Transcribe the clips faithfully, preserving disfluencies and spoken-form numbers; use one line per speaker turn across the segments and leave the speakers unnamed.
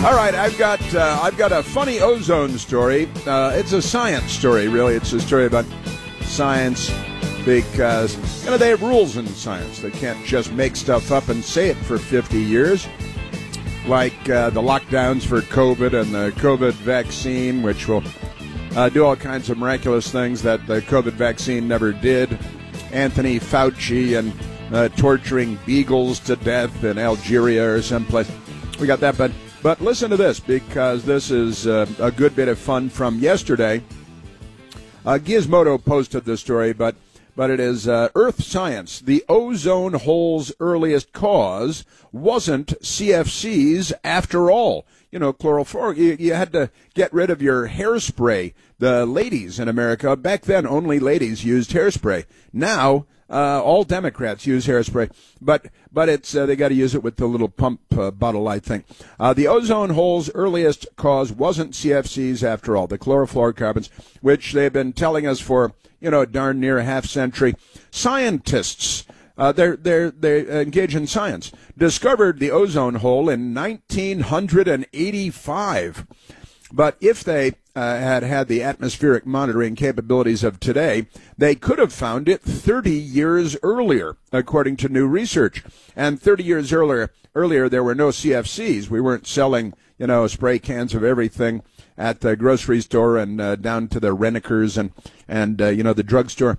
All right, I've got uh, I've got a funny ozone story. Uh, it's a science story, really. It's a story about science because, you know, they have rules in science. They can't just make stuff up and say it for fifty years, like uh, the lockdowns for COVID and the COVID vaccine, which will uh, do all kinds of miraculous things that the COVID vaccine never did. Anthony Fauci and uh, torturing beagles to death in Algeria or someplace. We got that, but... But listen to this, because this is uh, a good bit of fun from yesterday. Uh, Gizmodo posted this story, but but it is uh, Earth Science. The ozone hole's earliest cause wasn't C F Cs after all. You know, chlorofluor, you, you had to get rid of your hairspray. The ladies in America, back then only ladies used hairspray. Now, uh, all Democrats use hairspray. But but it's uh, they got to use it with the little pump uh, bottle, I think. Uh, the ozone hole's earliest cause wasn't C F Cs after all, the chlorofluorocarbons, which they've been telling us for, you know, darn near a half century. Scientists, uh, they're, they're, they engage in science, discovered the ozone hole in nineteen eighty-five. But if they uh, had had the atmospheric monitoring capabilities of today, they could have found it thirty years earlier, according to new research. And thirty years earlier, earlier there were no C F Cs. We weren't selling, you know, spray cans of everything at the grocery store and uh, down to the Renekers and, and uh, you know, the drugstore.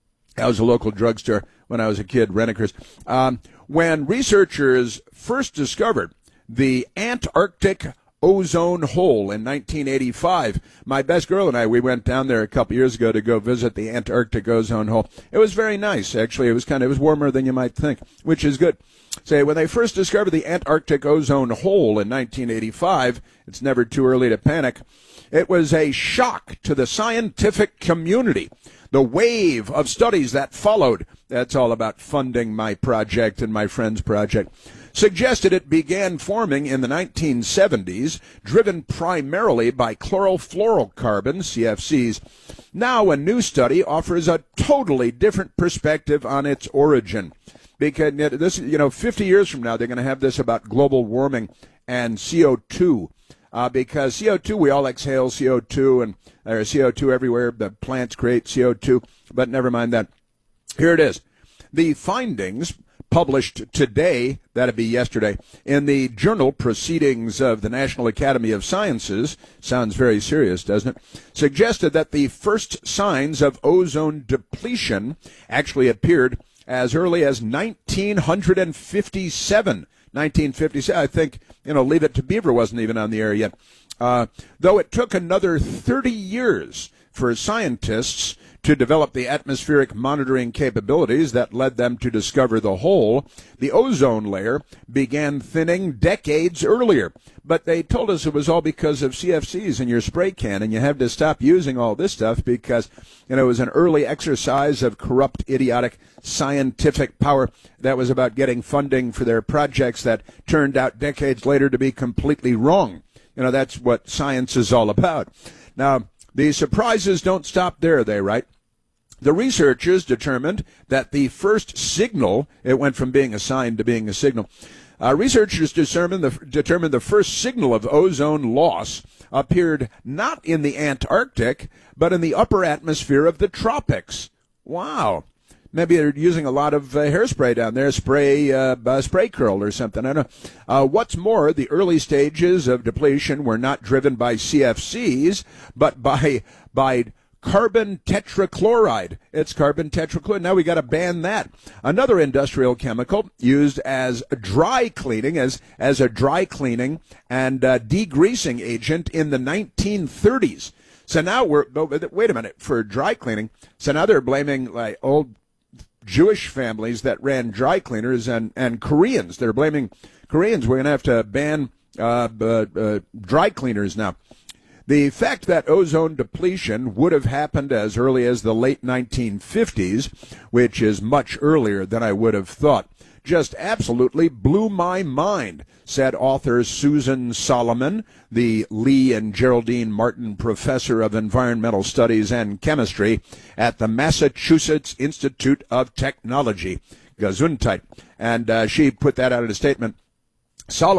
I was a local drugstore when I was a kid, Renekers. Um, when researchers first discovered the Antarctic ozone hole in nineteen eighty-five. My best girl and I, we went down there a couple years ago to go visit the Antarctic ozone hole. It was very nice, actually. It was kind of, it was warmer than you might think, which is good. Say, when they first discovered the Antarctic ozone hole in nineteen eighty-five, it's never too early to panic, it was a shock to the scientific community. The wave of studies that followed, that's all about funding my project and my friend's project, suggested it began forming in the nineteen seventies, driven primarily by chlorofluorocarbons, C F Cs. Now a new study offers a totally different perspective on its origin. Because this, you know, fifty years from now, they're going to have this about global warming and C O two. Uh, because C O two, we all exhale C O two, and there's C O two everywhere. The plants create C O two, but never mind that. Here it is. The findings published today, that'd be yesterday, in the journal Proceedings of the National Academy of Sciences, sounds very serious, doesn't it, suggested that the first signs of ozone depletion actually appeared as early as nineteen fifty-seven. nineteen fifty-seven, I think, you know, Leave It to Beaver wasn't even on the air yet. Uh, though it took another thirty years for scientists to develop the atmospheric monitoring capabilities that led them to discover the hole, the ozone layer began thinning decades earlier. But they told us it was all because of C F Cs in your spray can, and you have to stop using all this stuff because, you know, it was an early exercise of corrupt, idiotic scientific power that was about getting funding for their projects that turned out decades later to be completely wrong. You know, that's what science is all about. Now, the surprises don't stop there, they write. The researchers determined that the first signal, it went from being a sign to being a signal, uh, researchers determined the, determined the first signal of ozone loss appeared not in the Antarctic, but in the upper atmosphere of the tropics. Wow. Maybe they're using a lot of uh, hairspray down there, spray uh, uh, spray curl or something. I don't know. Uh, what's more, the early stages of depletion were not driven by C F Cs, but by by carbon tetrachloride. It's carbon tetrachloride. Now we got to ban that. Another industrial chemical used as dry cleaning, as as a dry cleaning and uh, degreasing agent in the nineteen thirties. So now we're wait a minute for dry cleaning. So now they're blaming like old Jewish families that ran dry cleaners and, and Koreans. They're blaming Koreans. We're going to have to ban uh, uh, uh, dry cleaners now. The fact that ozone depletion would have happened as early as the late nineteen fifties, which is much earlier than I would have thought, just absolutely blew my mind, said author Susan Solomon, the Lee and Geraldine Martin Professor of Environmental Studies and Chemistry at the Massachusetts Institute of Technology, Gesundheit. And uh, she put that out in a statement. Solomon,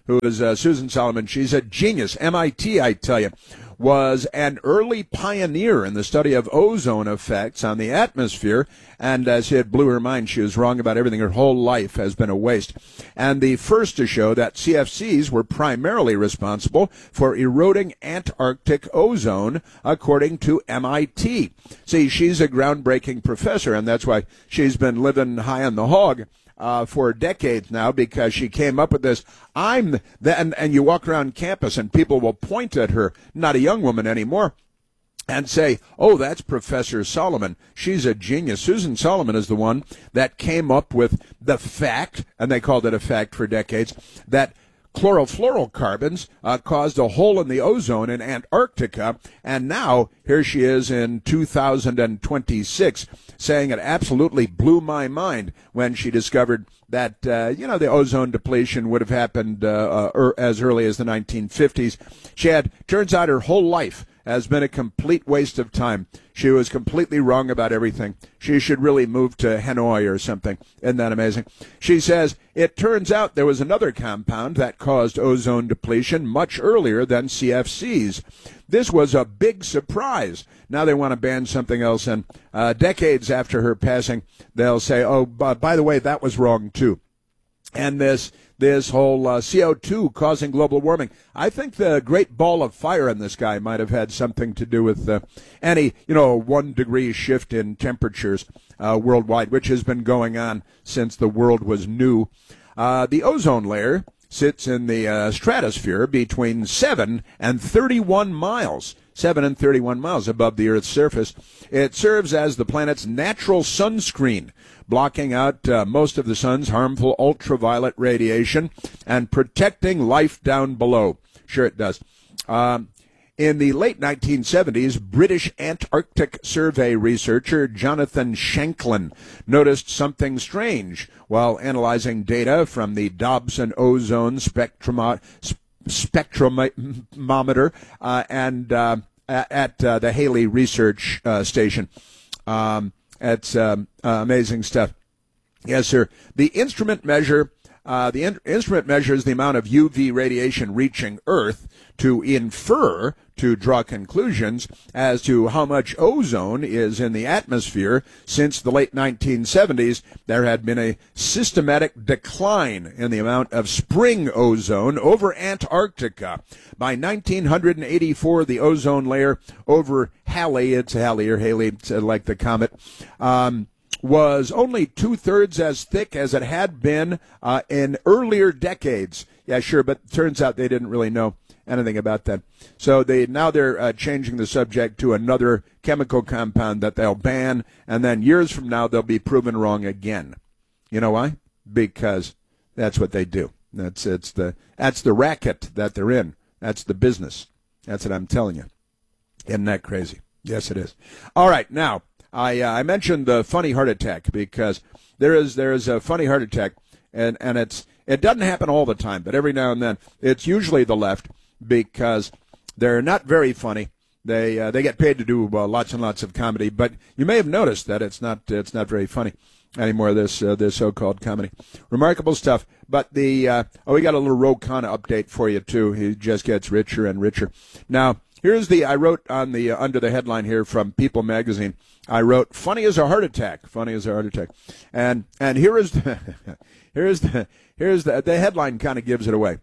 who is uh, Susan Solomon. She's a genius. M I T, I tell you, was an early pioneer in the study of ozone effects on the atmosphere. And as it blew her mind, she was wrong about everything. Her whole life has been a waste. And the first to show that C F Cs were primarily responsible for eroding Antarctic ozone, according to M I T. See, she's a groundbreaking professor, and that's why she's been living high on the hog Uh, for decades now, because she came up with this. I'm the, and, and you walk around campus and people will point at her, not a young woman anymore, and say, oh, that's Professor Solomon. She's a genius. Susan Solomon is the one that came up with the fact, and they called it a fact for decades, that chlorofluorocarbons uh, caused a hole in the ozone in Antarctica, and now here she is in two thousand twenty-six saying it absolutely blew my mind when she discovered that, uh, you know, the ozone depletion would have happened uh, uh, er, as early as the nineteen fifties. She had, turns out her whole life has been a complete waste of time. She was completely wrong about everything. She should really move to Hanoi or something. Isn't that amazing? She says, it turns out there was another compound that caused ozone depletion much earlier than C F Cs. This was a big surprise. Now they want to ban something else, and uh, decades after her passing, they'll say, oh, b- by the way, that was wrong too. And this this whole uh, C O two causing global warming. I think the great ball of fire in the sky might have had something to do with uh, any, you know, one degree shift in temperatures uh, worldwide, which has been going on since the world was new. Uh, the ozone layer sits in the uh, stratosphere between seven and thirty-one miles. seven and thirty-one miles above the Earth's surface. It serves as the planet's natural sunscreen, blocking out uh, most of the sun's harmful ultraviolet radiation and protecting life down below. Sure it does. Um, in the late nineteen seventies, British Antarctic Survey researcher Jonathan Shanklin noticed something strange while analyzing data from the Dobson ozone spectrum- spectrometer uh, and uh, at uh, the Haley Research uh, Station. Um, it's um, uh, amazing stuff. Yes, sir. The instrument measure uh, the in- instrument measures the amount of U V radiation reaching Earth to infer, to draw conclusions as to how much ozone is in the atmosphere. Since the late nineteen seventies, there had been a systematic decline in the amount of spring ozone over Antarctica. By nineteen eighty-four, the ozone layer over Halley, it's Halley or Haley, it's like the comet, um, was only two-thirds as thick as it had been uh, in earlier decades. Yeah, sure, but it turns out they didn't really know anything about that. So they now they're uh, changing the subject to another chemical compound that they'll ban, and then years from now they'll be proven wrong again. You know why? Because that's what they do. That's it's the that's the racket that they're in. That's the business. That's what I'm telling you. Isn't that crazy? Yes, it is. All right, now I uh, I mentioned the funny heart attack because there is there is a funny heart attack, and and it's it doesn't happen all the time, but every now and then it's usually the left, because they're not very funny. They uh, they get paid to do uh, lots and lots of comedy, but you may have noticed that it's not it's not very funny anymore. This uh, this so-called comedy, remarkable stuff. But the uh, oh, we got a little Ro Khanna update for you too. He just gets richer and richer. Now here's the I wrote on the uh, under the headline here from People magazine. I wrote funny as a heart attack, funny as a heart attack, and and here is the, here's the here's the the headline kind of gives it away.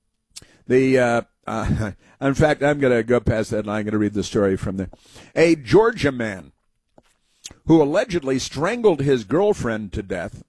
The uh, uh, in fact, I'm going to go past that, and I'm going to read the story from there. A Georgia man who allegedly strangled his girlfriend to death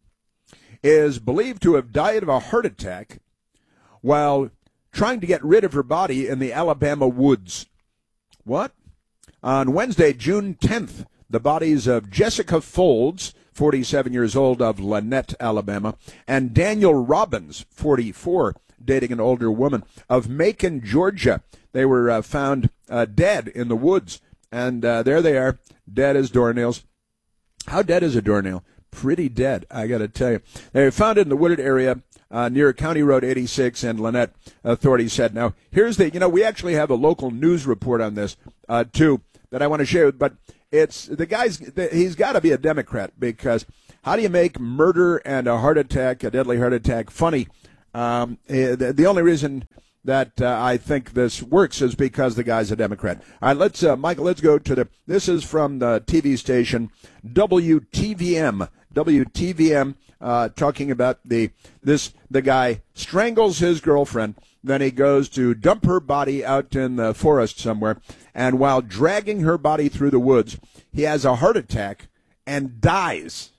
is believed to have died of a heart attack while trying to get rid of her body in the Alabama woods. What? On Wednesday, June tenth, the bodies of Jessica Folds, forty-seven years old, of Lanett, Alabama, and Daniel Robbins, forty-four, dating an older woman, of Macon, Georgia. They were uh, found uh, dead in the woods, and uh, there they are, dead as doornails. How dead is a doornail? Pretty dead, I got to tell you. They were found in the wooded area uh, near County Road eighty-six and Lanett, authorities said. Now, here's the, you know, we actually have a local news report on this, uh, too, that I want to share, but it's, the guy's, he's got to be a Democrat, because how do you make murder and a heart attack, a deadly heart attack, funny Um, eh, the, the only reason that uh, I think this works is because the guy's a Democrat. All right, let's, uh, Michael, let's go to the, this is from the T V station W T V M. W T V M uh, talking about the, this, the guy strangles his girlfriend, then he goes to dump her body out in the forest somewhere, and while dragging her body through the woods, he has a heart attack and dies.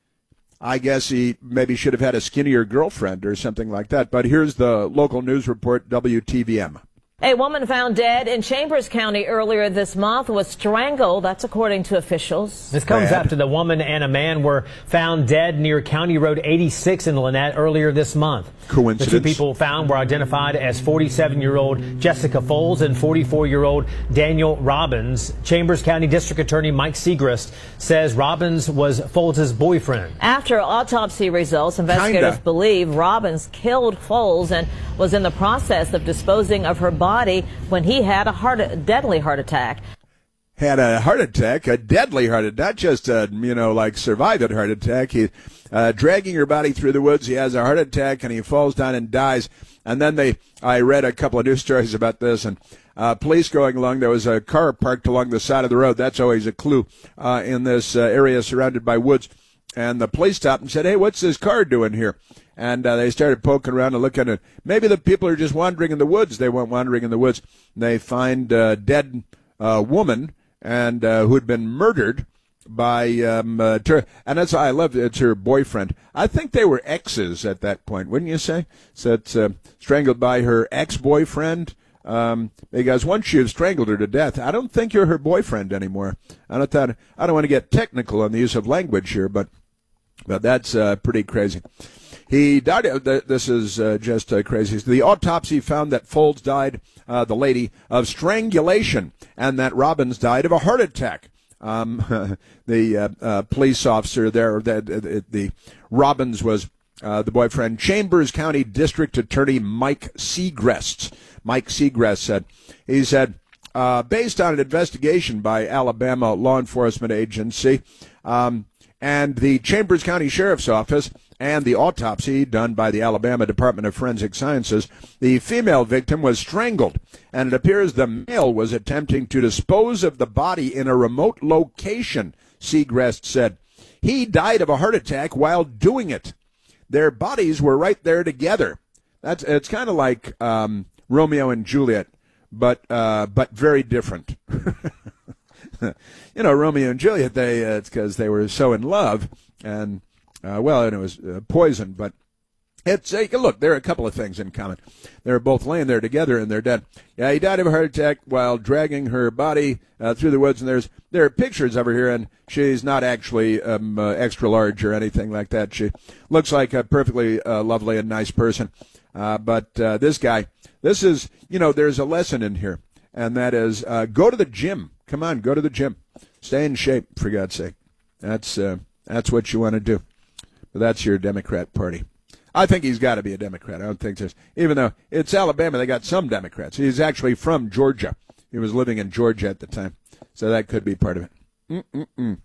I guess he maybe should have had a skinnier girlfriend or something like that. But here's the local news report, W T V M.
A woman found dead in Chambers County earlier this month was strangled. That's according to officials.
This comes
Bad.
after the woman and a man were found dead near County Road eighty-six in Lynette earlier this month.
Coincidence?
The two people found were identified as forty-seven-year-old Jessica Foles and forty-four-year-old Daniel Robbins. Chambers County District Attorney Mike Segrist says Robbins was Foles' boyfriend.
After autopsy results, investigators
Kinda.
believe Robbins killed Foles and was in the process of disposing of her body when he had a heart, a deadly heart attack.
Had a heart attack, a deadly heart attack, not just a, you know, like survived a heart attack. He, uh, dragging her body through the woods, he has a heart attack and he falls down and dies. And then they, I read a couple of news stories about this, and uh, police going along, there was a car parked along the side of the road. That's always a clue uh, in this uh, area surrounded by woods. And the police stopped and said, hey, what's this car doing here? And uh, they started poking around and looking at it. Maybe the people are just wandering in the woods. They weren't wandering in the woods. They find a dead uh, woman and uh, who'd been murdered by, um, uh, ter- and that's I love it. It's her boyfriend. I think they were exes at that point, wouldn't you say? So it's uh, strangled by her ex-boyfriend. Um, because once you've strangled her to death, I don't think you're her boyfriend anymore. I don't thought, I don't want to get technical on the use of language here, but but that's uh, pretty crazy. He died. This is uh, just uh, crazy. The autopsy found that Foles died, uh, the lady, of strangulation, and that Robbins died of a heart attack. Um, the uh, uh, police officer there, the, the, the Robbins was uh, the boyfriend. Chambers County District Attorney Mike Segrist. Mike Segrist said, he said, uh, based on an investigation by Alabama law enforcement agency, um, and the Chambers County Sheriff's Office, and the autopsy done by the Alabama Department of Forensic Sciences, the female victim was strangled, and it appears the male was attempting to dispose of the body in a remote location, Segrist said. He died of a heart attack while doing it. Their bodies were right there together. That's it's kind of like um, Romeo and Juliet, but uh, but very different. You know, Romeo and Juliet, they uh, it's because they were so in love, and uh, well, and it was uh, poison. But it's uh, look, there are a couple of things in common. They're both laying there together, and they're dead. Yeah, he died of a heart attack while dragging her body uh, through the woods. And there's there are pictures of her here, and she's not actually um, uh, extra large or anything like that. She looks like a perfectly uh, lovely and nice person. Uh, but uh, this guy, this is you know, there's a lesson in here, and that is uh, go to the gym. Come on, go to the gym. Stay in shape, for God's sake. That's uh, that's what you want to do. But that's your Democrat Party. I think he's got to be a Democrat. I don't think there's, even though it's Alabama, they got some Democrats. He's actually from Georgia. He was living in Georgia at the time, so that could be part of it. Mm-mm-mm.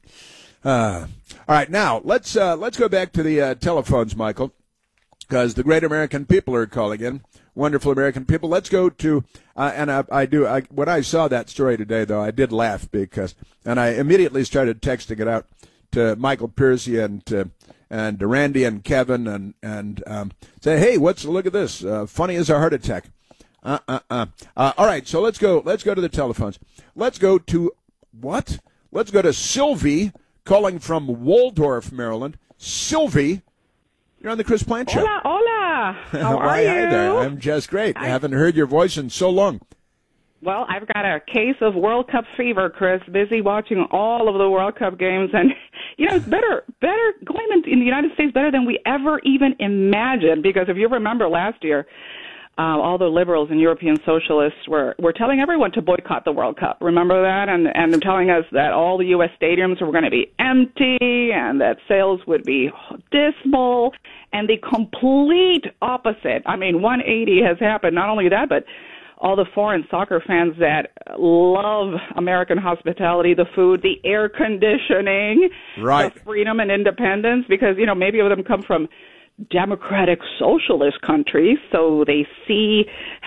Uh, all right, now let's uh, let's go back to the uh, telephones, Michael, because the great American people are calling in. Wonderful American people. Let's go to, uh, and I, I do, I, when I saw that story today, though, I did laugh because, and I immediately started texting it out to Michael Piercy and uh, and Randy and Kevin and, and um, say, hey, what's, look at this, uh, funny as a heart attack. Uh, uh, uh. Uh, all right, so let's go, let's go to the telephones. Let's go to, what? Let's go to Sylvie calling from Waldorf, Maryland. Sylvie, you're on the Chris Plant Show.
Hola, hola. How are
Why,
you?
Hi there. I'm just great. I, I haven't heard your voice in so long.
Well, I've got a case of World Cup fever, Chris. Busy watching all of the World Cup games, and you know it's better, better going in, in the United States better than we ever even imagined. Because if you remember last year, uh, all the liberals and European socialists were were telling everyone to boycott the World Cup. Remember that, and and they're telling us that all the U S stadiums were going to be empty and that sales would be dismal. And the complete opposite. I mean, one eighty has happened. Not only that, but all the foreign soccer fans that love American hospitality, the food, the air conditioning,
right,
the freedom and independence, because, you know, maybe of them come from democratic socialist countries, so they see